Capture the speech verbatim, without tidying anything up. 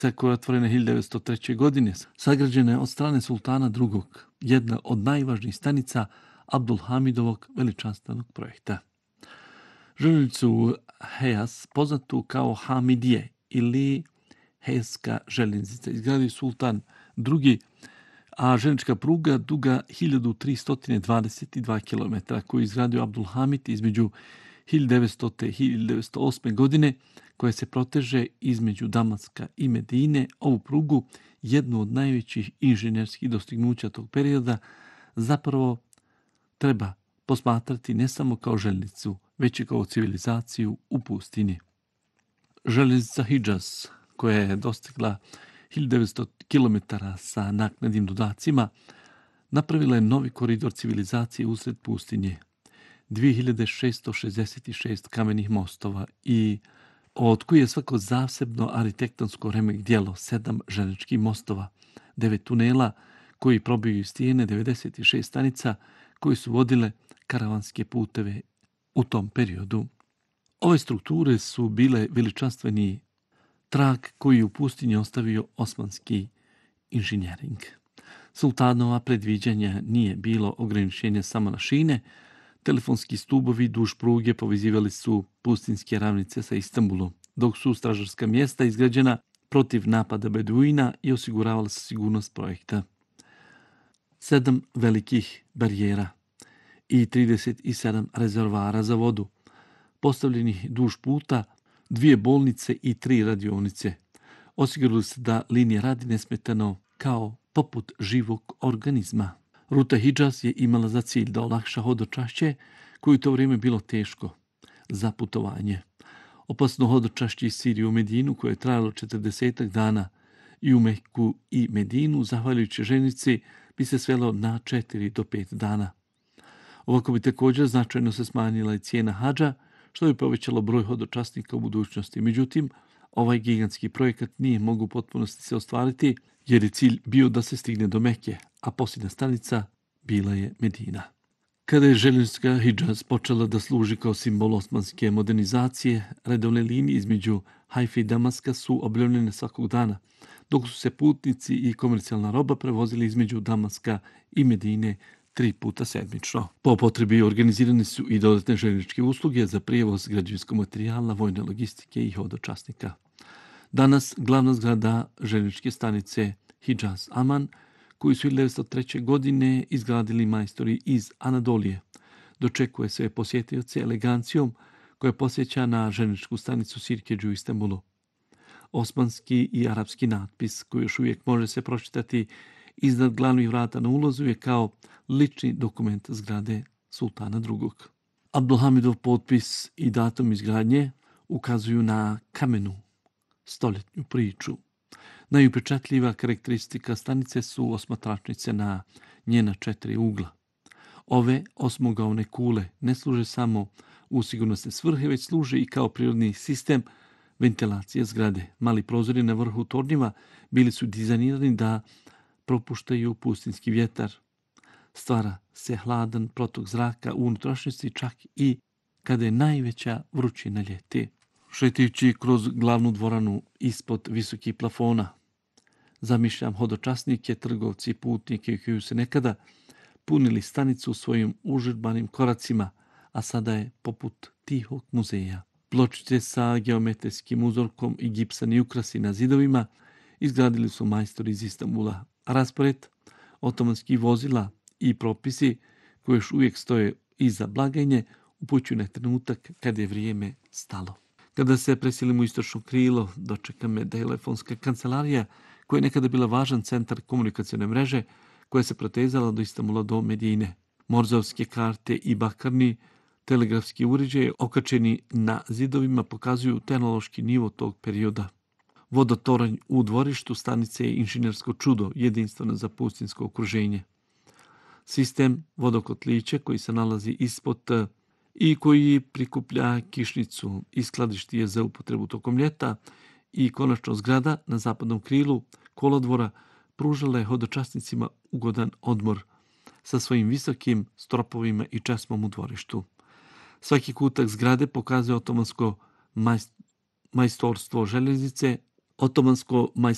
koja je otvorena hiljadu devetsto treće. godine, sagrađena je od strane sultana drugog, jedna od najvažnijih stanica Abdulhamidovog veličanstvenog projekta. Željeznicu Hejas, poznatu kao Hamidije ili Hejaska željeznica, izgradio sultan drugi, a željeznička pruga duga hiljadu tristo dvadeset dva kilometra koju je izgradio Abdulhamid između hiljadu devetstote. i hiljadu devetsto osme. godine, koja se proteže između Damaska i Medine. Ovu prugu, jednu od najvećih inženjerskih dostignuća tog perioda, zapravo treba posmatrati ne samo kao željeznicu, već i kao civilizaciju u pustinji. Željeznica Hidžaz, koja je dostigla hiljadu devetsto kilometara sa naknadnim dodacima, napravila je novi koridor civilizacije usred pustinje. dvije hiljade šessto šezdeset šest kamenih mostova i od koji je svako zasebno arhitektonsko remek djelo, sedam željezničkih mostova, devet tunela koji probiju stijene, devedeset šest stanica koji su vodile karavanske puteve u tom periodu. Ove strukture su bile veličanstveni trag koji je u pustinji ostavio osmanski inženjering. Sultanova predviđanja nije bilo ograničenje samo na šine. Telefonski stubovi duž pruge povezivali su pustinske ravnice sa Istanbulom, dok su stražarska mjesta izgrađena protiv napada Beduina i osiguravala se sigurnost projekta. Sedam velikih barijera i trideset sedam rezervoara za vodu, postavljenih duž puta, dvije bolnice i tri radionice. Osigurali se da linija radi nesmetano kao poput živog organizma. Ruta Hidžaz je imala za cilj da olakša hodočašće, koje u to vrijeme bilo teško za putovanje. Opasno hodočašće iz Sirije u Medinu, koje je trajalo četrdeset dana, i u Meku i Medinu, zahvaljujući željeznici, bi se svelo na četiri do pet dana. Ovako bi također značajno se smanjila i cijena hadža, što bi povećalo broj hodočasnika u budućnosti. Međutim, ovaj gigantski projekat nije mogu u potpunosti se ostvariti, jer je cilj bio da se stigne do Mekke, a posljednja stanica bila je Medina. Kada je željeznička Hidžaz počela da služi kao simbol osmanske modernizacije, redovne linije između Hajfe i Damaska su objavljene svakog dana, dok su se putnici i komercijalna roba prevozili između Damaska i Medine tri puta sedmično. Po potrebi organizirane su i dodatne željezničke usluge za prijevoz građevinskog materijala, vojne logistike i hodočasnika. Danas glavna zgrada željezničke stanice Hidžaz Aman, koju su hiljadu devetsto treće. godine izgradili majstori iz Anadolije, dočekuje sve posjetioce elegancijom koja posjeća na željezničku stanicu Sirkeđu u Istanbulu. Osmanski i arapski natpis, koji još uvijek može se pročitati iznad glavnih vrata na ulazu, je kao lični dokument zgrade sultana drugog. Abdulhamidov potpis i datum izgradnje ukazuju na kamenu stoljetnju priču. Najupečatljiva karakteristika stanice su osmatračnice na njena četiri ugla. Ove osmogaone kule ne služe samo u sigurnosne svrhe, već služe i kao prirodni sistem ventilacije zgrade. Mali prozori na vrhu tornjeva bili su dizajnirani da propuštaju pustinski vjetar. Stvara se hladan protok zraka u unutrašnjosti, čak i kada je najveća vrućina ljeti. Šetajući kroz glavnu dvoranu ispod visokih plafona, zamišljam hodočasnike, trgovci i putnike koji su nekada punili stanicu svojim užurbanim koracima, a sada je poput tihog muzeja. Pločice sa geometrijskim uzorkom i gipsani ukrasi na zidovima izgradili su majstori iz Istanbula. Raspored otomanskih vozila i propisi koji još uvijek stoje iza blagajne upućuju na trenutak kad je vrijeme stalo. Kada se preselimo u istočno krilo, dočeka me telefonska kancelarija, koja je nekada bila važan centar komunikacijone mreže, koja se protezala do Istanbula do Medine. Morzovske karte i bakarni telegrafski uređaji okačeni na zidovima pokazuju tehnološki nivo tog perioda. Vodotoranj u dvorištu stanice je inženjersko čudo, jedinstveno za pustinsko okruženje. Sistem vodokotlića koji se nalazi ispod i koji prikuplja kišnicu i skladišti je za upotrebu tokom ljeta, i konačno zgrada na zapadnom krilu kolodvora pružala je hodočasnicima ugodan odmor sa svojim visokim stropovima i česmom u dvorištu. Svaki kutak zgrade pokazuje otomansko majstorstvo željeznice, otomansko majstorstvo